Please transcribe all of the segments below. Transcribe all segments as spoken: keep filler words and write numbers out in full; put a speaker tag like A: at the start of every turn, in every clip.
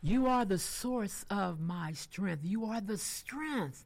A: You are the source of my strength. You are the strength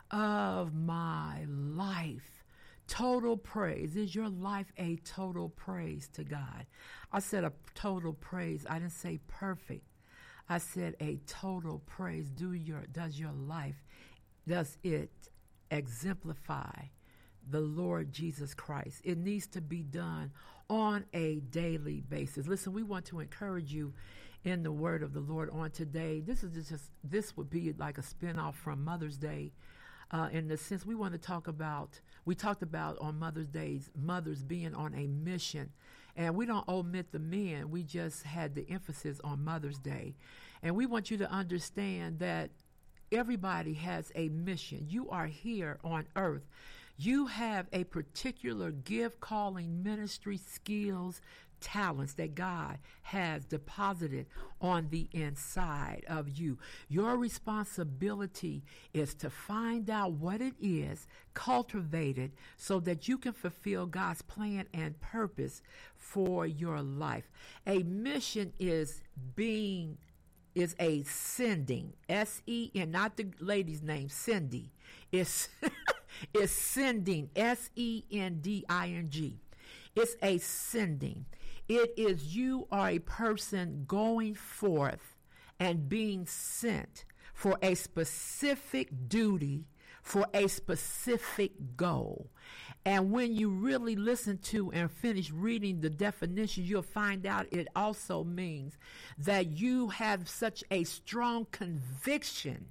A: of my life. Total praise. Is your life a total praise to God? I said a total praise. I didn't say perfect. I said a total praise. Do your does your life, does it exemplify the Lord Jesus Christ? It needs to be done on a daily basis. Listen, we want to encourage you in the word of the Lord on today. This is just this would be like a spinoff from Mother's Day. Uh, in the sense we want to talk about, we talked about on Mother's Days, mothers being on a mission. And we don't omit the men. We just had the emphasis on Mother's Day. And we want you to understand that everybody has a mission. You are here on earth. You have a particular gift, calling, ministry, skills, talents that God has deposited on the inside of you. Your responsibility is to find out what it is, cultivate it so that you can fulfill God's plan and purpose for your life. A mission is being is a sending, S E N, not the lady's name, Cindy. It's, it's sending, S E N D I N G. It's a sending. It is you are a person going forth and being sent for a specific duty, for a specific goal. And when you really listen to and finish reading the definition, you'll find out it also means that you have such a strong conviction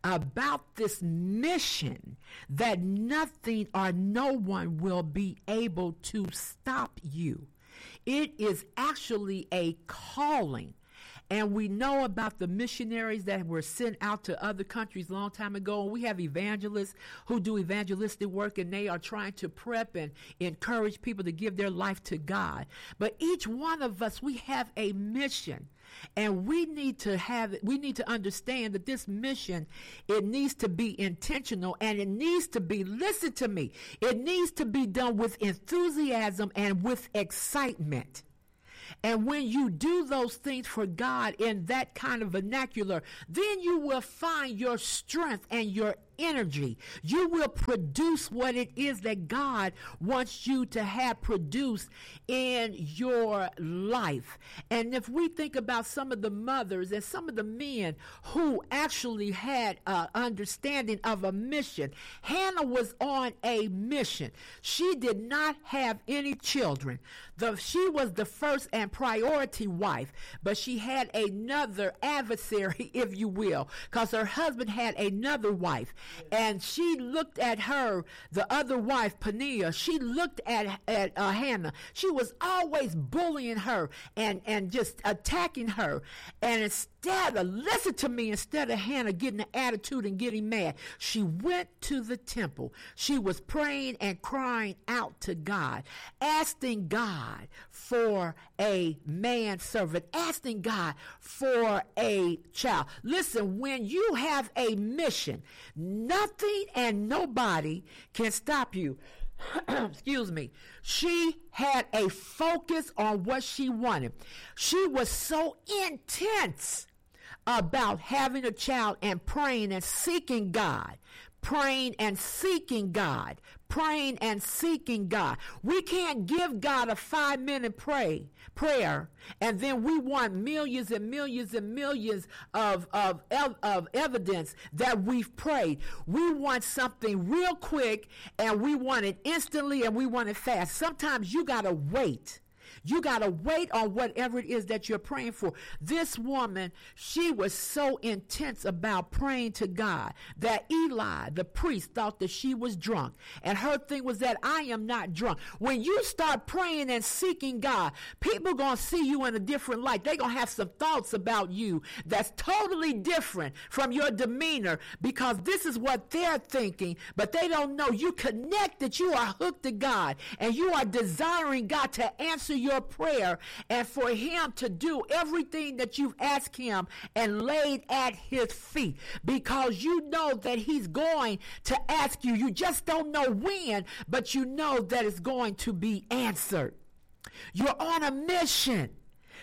A: about this mission that nothing or no one will be able to stop you. It is actually a calling. And we know about the missionaries that were sent out to other countries a long time ago. And we have evangelists who do evangelistic work, and they are trying to prep and encourage people to give their life to God. But each one of us, we have a mission. And we need to have it. We need to understand that this mission, it needs to be intentional, and it needs to be, listen to me, it needs to be done with enthusiasm and with excitement. And when you do those things for God in that kind of vernacular, then you will find your strength and your energy. You will produce what it is that God wants you to have produced in your life. And if we think about some of the mothers and some of the men who actually had an understanding of a mission, Hannah was on a mission. She did not have any children. The, she was the first and priority wife, but she had another adversary, if you will, because her husband had another wife. And she looked at her, the other wife, Peninnah. She looked at at uh, Hannah. She was always bullying her and, and just attacking her. And instead of, listen to me, instead of Hannah getting an attitude and getting mad, she went to the temple. She was praying and crying out to God, asking God for a manservant, asking God for a child. Listen, when you have a mission, nothing and nobody can stop you. Excuse me. She had a focus on what she wanted. She was so intense about having a child and praying and seeking God. Praying and seeking God. Praying and seeking God. We can't give God a five minute pray, prayer and then we want millions and millions and millions of, of, of evidence that we've prayed. We want something real quick, and we want it instantly, and we want it fast. Sometimes you gotta wait. You got to wait on whatever it is that you're praying for. This woman, she was so intense about praying to God that Eli, the priest, thought that she was drunk. And her thing was that I am not drunk. When you start praying and seeking God, people going to see you in a different light. They're going to have some thoughts about you that's totally different from your demeanor, because this is what they're thinking, but they don't know you connected. You are hooked to God, and you are desiring God to answer your prayer and for him to do everything that you've asked him and laid at his feet, because you know that he's going to ask you. You just don't know when, but you know that it's going to be answered. You're on a mission.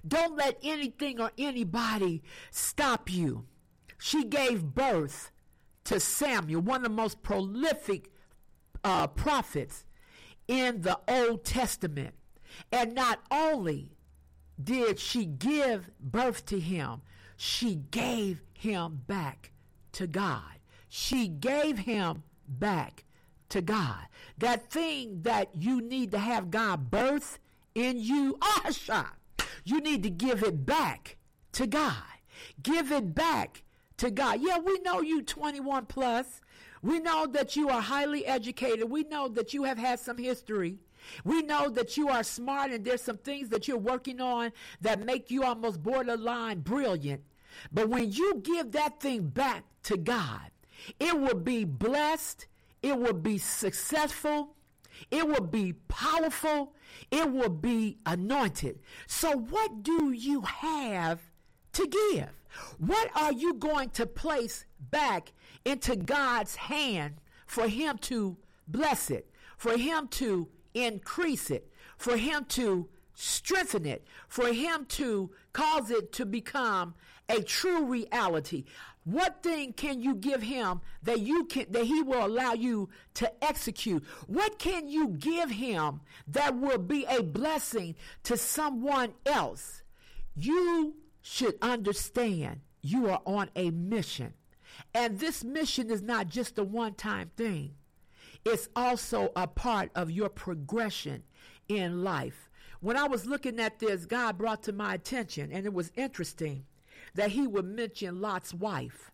A: Don't let anything or anybody stop you. She gave birth to Samuel, one of the most prolific uh, prophets in the Old Testament. And not only did she give birth to him, she gave him back to God. She gave him back to God. That thing that you need to have God birth in you, Asha, you need to give it back to God. Give it back to God. Yeah, we know you twenty-one plus. We know that you are highly educated. We know that you have had some history. We know that you are smart, and there's some things that you're working on that make you almost borderline brilliant. But when you give that thing back to God, it will be blessed, it will be successful, it will be powerful, it will be anointed. So what do you have to give? What are you going to place back into God's hand for him to bless it, for him to increase it, for him to strengthen it, for him to cause it to become a true reality? What thing can you give him that you can that he will allow you to execute? What can you give him that will be a blessing to someone else? You should understand you are on a mission. And this mission is not just a one-time thing. It's also a part of your progression in life. When I was looking at this, God brought to my attention, and it was interesting that he would mention Lot's wife.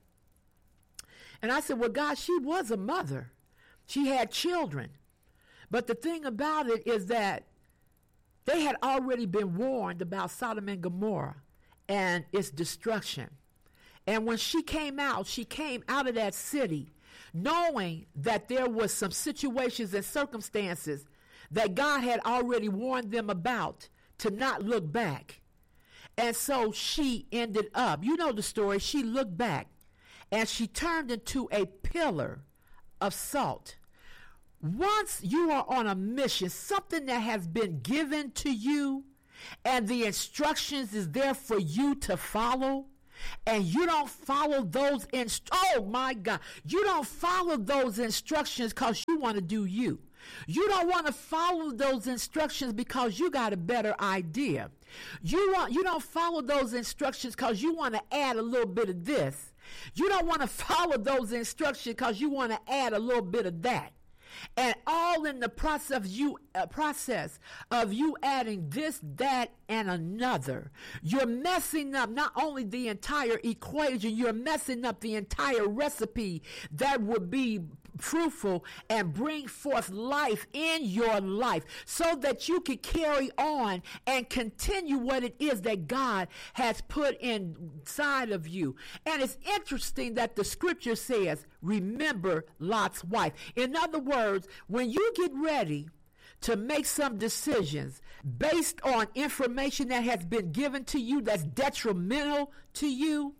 A: And I said, well, God, she was a mother. She had children. But the thing about it is that they had already been warned about Sodom and Gomorrah and its destruction. And when she came out, she came out of that city knowing that there was some situations and circumstances that God had already warned them about to not look back. And so she ended up, you know the story, she looked back and she turned into a pillar of salt. Once you are on a mission, something that has been given to you and the instructions is there for you to follow, and you don't follow those inst- oh my God, you don't follow those instructions because you want to do you. You don't want to follow those instructions because you got a better idea. You want you don't follow those instructions because you want to add a little bit of this. You don't want to follow those instructions because you want to add a little bit of that. And all in the process of you uh, process of you adding this, that, and another, you're messing up not only the entire equation, you're messing up the entire recipe that would be fruitful and bring forth life in your life so that you can carry on and continue what it is that God has put inside of you. And it's interesting that the scripture says, remember Lot's wife. In other words, when you get ready to make some decisions based on information that has been given to you that's detrimental to you,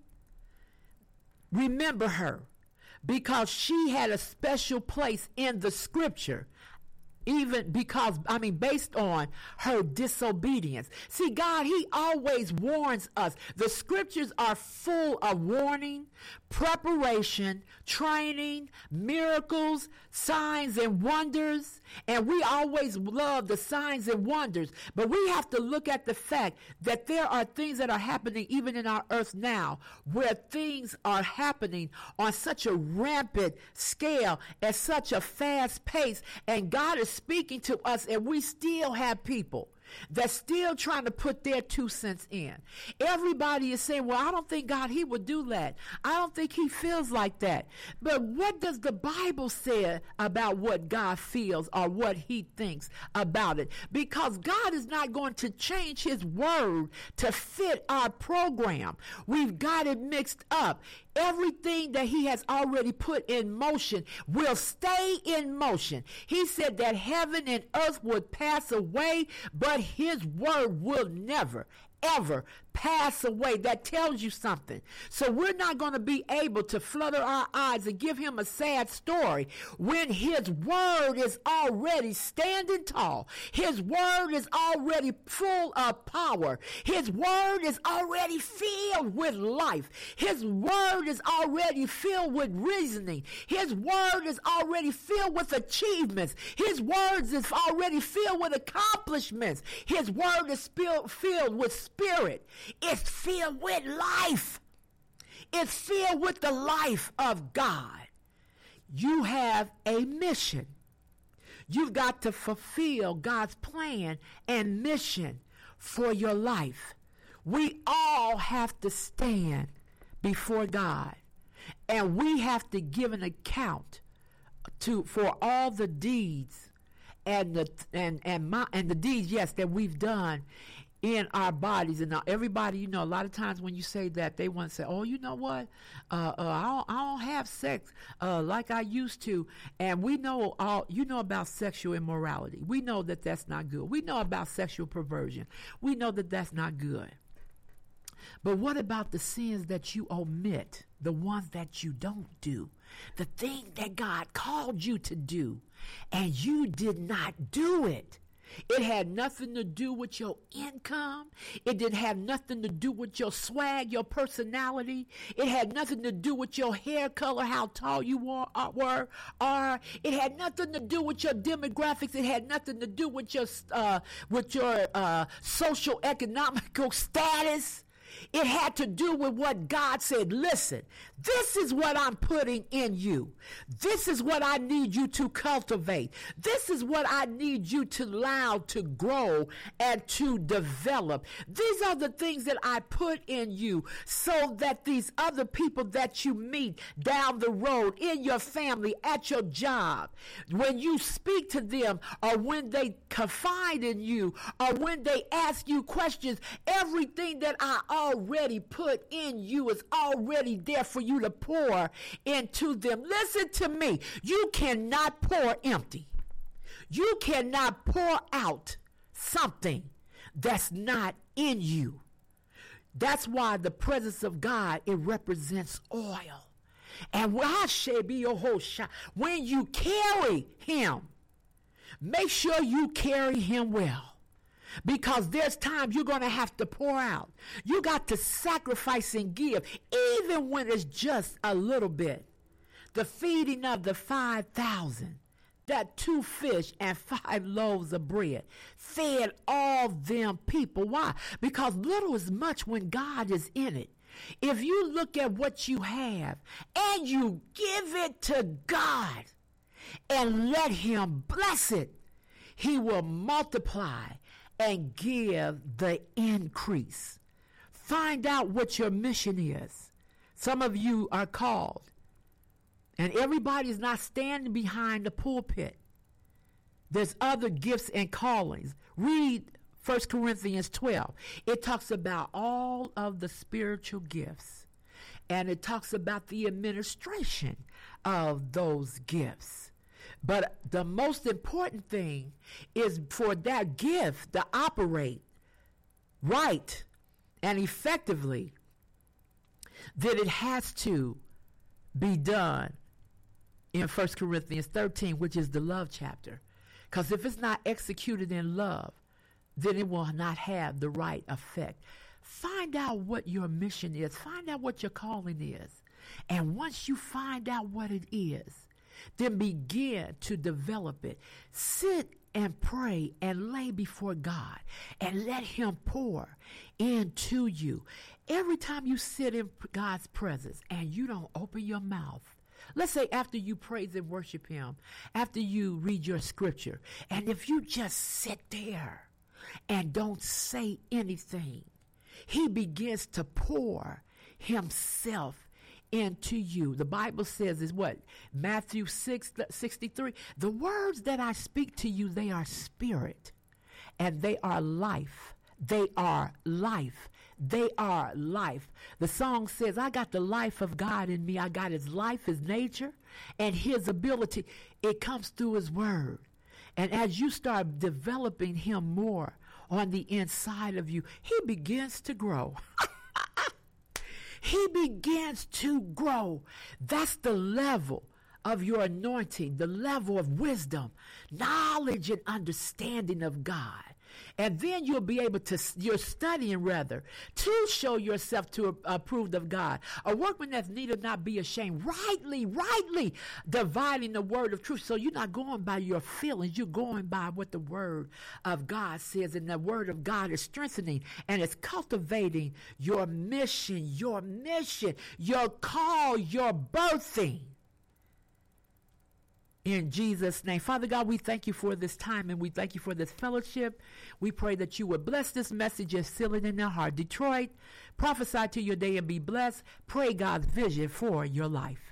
A: remember her. Because she had a special place in the scripture, even because, I mean, based on her disobedience. See, God, he always warns us. The scriptures are full of warning, preparation, training, miracles, signs and wonders. And we always love the signs and wonders. But we have to look at the fact that there are things that are happening even in our earth now, where things are happening on such a rampant scale, at such a fast pace. And God is speaking to us, and we still have people that's still trying to put their two cents in. Everybody is saying, well, I don't think God, he would do that. I don't think he feels like that. But what does the Bible say about what God feels or what he thinks about it? Because God is not going to change his word to fit our program. We've got it mixed up. Everything that he has already put in motion will stay in motion. He said that heaven and earth would pass away, but his word will never, ever pass away. That tells you something. So we're not going to be able to flutter our eyes and give him a sad story when his word is already standing tall. His word is already full of power. His word is already filled with life. His word is already filled with reasoning. His word is already filled with achievements. His words is already filled with accomplishments. His word is filled, filled with spirit. It's filled with life. It's filled with the life of God. You have a mission. You've got to fulfill God's plan and mission for your life. We all have to stand before God, and we have to give an account to for all the deeds and the and and my and the deeds, yes, that we've done in our bodies. And now everybody, you know, a lot of times when you say that, they want to say, oh, you know what, uh, uh, I, don't, I don't have sex uh, like I used to. And we know all, you know about sexual immorality. We know that that's not good. We know about sexual perversion. We know that that's not good. But what about the sins that you omit, the ones that you don't do, the thing that God called you to do, and you did not do it? It had nothing to do with your income. It didn't have nothing to do with your swag, your personality. It had nothing to do with your hair color, how tall you were, uh, were are. It had nothing to do with your demographics. It had nothing to do with your uh, with your uh, social economical status. It had to do with what God said. Listen, this is what I'm putting in you. This is what I need you to cultivate. This is what I need you to allow to grow and to develop. These are the things that I put in you so that these other people that you meet down the road, in your family, at your job, when you speak to them, or when they confide in you, or when they ask you questions, everything that I already put in you is already there for you to pour into them. Listen to me. You cannot pour empty. You cannot pour out something that's not in you. That's why the presence of God, it represents oil. And when you carry him, make sure you carry him well. Because there's times you're going to have to pour out. You got to sacrifice and give, even when it's just a little bit. The feeding of the five thousand, that two fish and five loaves of bread, fed all them people. Why? Because little is much when God is in it. If you look at what you have and you give it to God and let him bless it, he will multiply and give the increase. Find out what your mission is. Some of you are called, and everybody is not standing behind the pulpit. There's other gifts and callings. Read First Corinthians twelve. It talks about all of the spiritual gifts, and it talks about the administration of those gifts. But the most important thing is for that gift to operate right and effectively, that it has to be done in First Corinthians thirteen, which is the love chapter. Because if it's not executed in love, then it will not have the right effect. Find out what your mission is. Find out what your calling is. And once you find out what it is, then begin to develop it. Sit and pray and lay before God and let him pour into you. Every time you sit in God's presence and you don't open your mouth, let's say after you praise and worship him, after you read your scripture, and if you just sit there and don't say anything, he begins to pour himself into you. The Bible says is what? Matthew six sixty-three. The words that I speak to you, they are spirit and they are life. They are life. They are life. The song says, I got the life of God in me. I got his life, his nature, and his ability. It comes through his word. And as you start developing him more on the inside of you, he begins to grow. He begins to grow. That's the level of your anointing, the level of wisdom, knowledge, and understanding of God. And then you'll be able to, you're studying rather, to show yourself to approved of God. A workman that needed not be ashamed, rightly, rightly dividing the word of truth. So you're not going by your feelings. You're going by what the word of God says. And the word of God is strengthening and it's cultivating your mission, your mission, your call, your birthing. In Jesus' name. Father God, we thank you for this time and we thank you for this fellowship. We pray that you would bless this message and seal it in their heart. Detroit, prophesy to your day and be blessed. Pray God's vision for your life.